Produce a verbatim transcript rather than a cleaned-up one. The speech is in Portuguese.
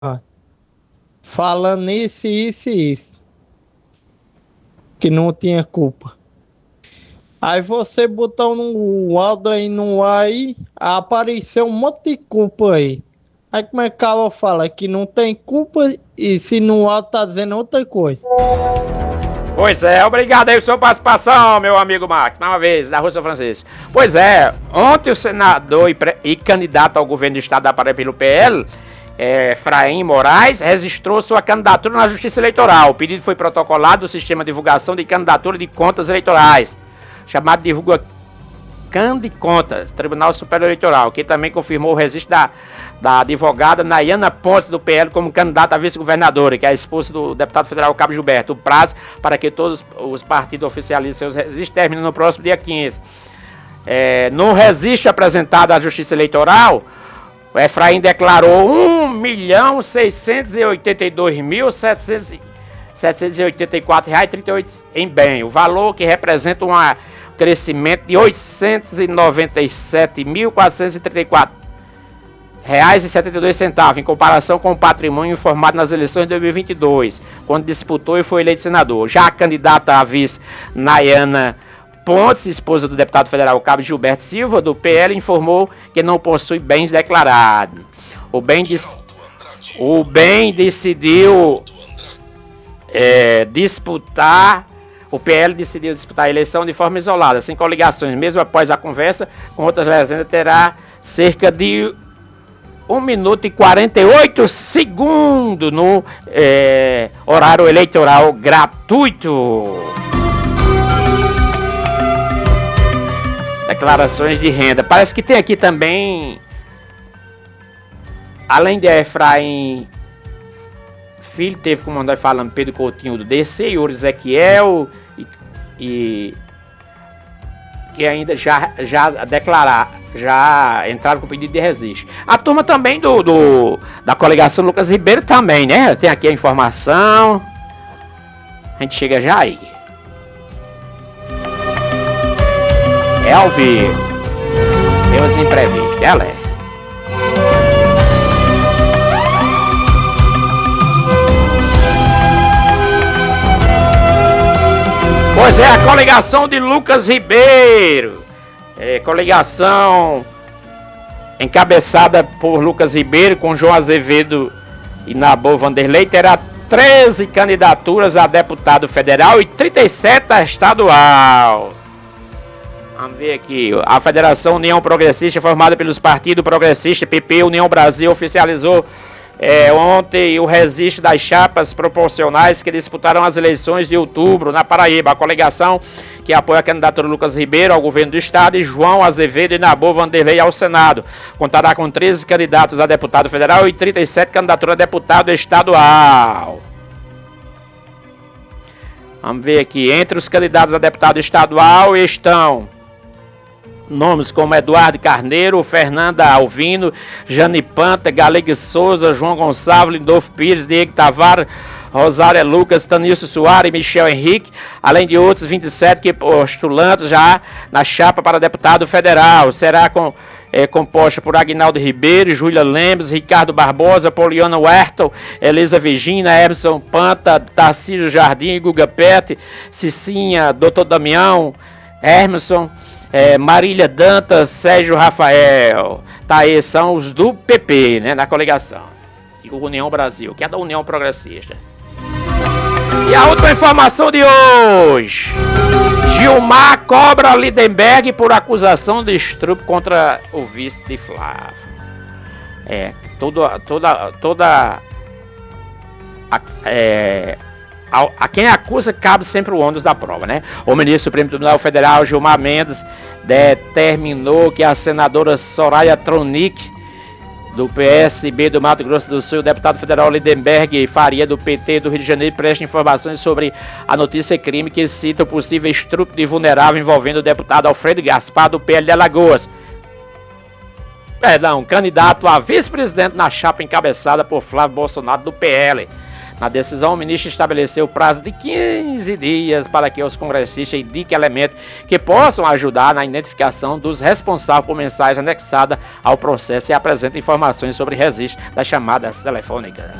falando isso, isso e isso, que não tinha culpa. Aí você botou no áudio aí no ar aí, apareceu um monte de culpa aí. Aí como é que o cara fala que não tem culpa e se no áudio tá dizendo outra coisa? Pois é, obrigado aí pela sua participação, meu amigo Marcos, mais uma vez, da Rússia Francisco. Pois é, ontem o senador e, pre... e candidato ao governo do estado da Paraíba pelo P L, é, Efraim Moraes, registrou sua candidatura na Justiça Eleitoral. O pedido foi protocolado do Sistema de Divulgação de Candidatura de Contas Eleitorais, chamado Divulga Can de Contas, Tribunal Superior Eleitoral, que também confirmou o registro da, da advogada Nayana Pontes, do P L, como candidata a vice-governadora, que é a esposa do deputado federal Cabo Gilberto. O prazo para que todos os partidos oficializem seus registros termina no próximo dia quinze. É, no registro apresentado à Justiça Eleitoral, o Efraim declarou um milhão seiscentos e oitenta e dois mil setecentos e oitenta e quatro reais e trinta e oito centavos em bem, o valor que representa uma crescimento de oitocentos e noventa e sete mil quatrocentos e trinta e quatro reais e setenta e dois centavos em comparação com o patrimônio informado nas eleições de dois mil e vinte e dois, quando disputou e foi eleito senador. Já a candidata a vice Nayana Pontes, esposa do deputado federal Cabo Gilberto Silva, do P L, informou que não possui bens declarados. O bem, o bem decidiu é, disputar O P L decidiu disputar a eleição de forma isolada, sem coligações. Mesmo após a conversa com outras legendas, terá cerca de um minuto e quarenta e oito segundos no é, horário eleitoral gratuito. Declarações de renda. Parece que tem aqui também, além de Efraim Filho, teve, como nós falamos, Pedro Coutinho do D C, Yuri Ezequiel, e, e que ainda já, já declarar, já entraram com pedido de registro. A turma também do, do da coligação Lucas Ribeiro também, né? Tem aqui a informação. A gente chega já aí. É ao vivo. Deus imprevisto, galera. Pois é, a coligação de Lucas Ribeiro, é, coligação encabeçada por Lucas Ribeiro com João Azevedo e Nabor Vanderlei, terá treze candidaturas a deputado federal e trinta e sete a estadual. Vamos ver aqui, a Federação União Progressista, formada pelos partidos Progressista, P P, União Brasil, oficializou É, ontem o registro das chapas proporcionais que disputaram as eleições de outubro na Paraíba. A coligação que apoia a candidatura Lucas Ribeiro ao governo do estado e João Azevedo e Nabor Vanderlei ao Senado contará com treze candidatos a deputado federal e trinta e sete candidaturas a deputado estadual. Vamos ver aqui, entre os candidatos a deputado estadual estão nomes como Eduardo Carneiro, Fernanda Alvino, Jane Panta, Galego Souza, João Gonçalves, Lindolfo Pires, Diego Tavares, Rosária Lucas, Tanilson Soares e Michel Henrique, além de outros vinte e sete que postulantes já na chapa para deputado federal. Será com, é, composta por Aguinaldo Ribeiro, Júlia Lemos, Ricardo Barbosa, Poliana Wertel, Elisa Virginia, Emerson Panta, Tarcísio Jardim, Guga Pete, Cicinha, doutor Damião, Emerson, É, Marília Dantas, Sérgio Rafael, tá aí, são os do P P, né, na coligação, e o União Brasil, que é da União Progressista. E a última informação de hoje: Gilmar cobra Lindenberg por acusação de estupro contra o vice de Flávio. É, toda, toda, toda, a, é, A, a quem acusa cabe sempre o ônus da prova, né? O ministro do Supremo Tribunal Federal, Gilmar Mendes, determinou que a senadora Soraya Tronic, do P S B do Mato Grosso do Sul, o deputado federal Lindenberg Faria, do P T do Rio de Janeiro, preste informações sobre a notícia crime que cita o possível estupro de vulnerável envolvendo o deputado Alfredo Gaspar, do P L de Alagoas. Perdão, candidato a vice-presidente na chapa encabeçada por Flávio Bolsonaro, do P L. Na decisão, o ministro estabeleceu o prazo de quinze dias para que os congressistas indiquem elementos que possam ajudar na identificação dos responsáveis por mensagem anexada ao processo e apresentem informações sobre registro das chamadas telefônicas.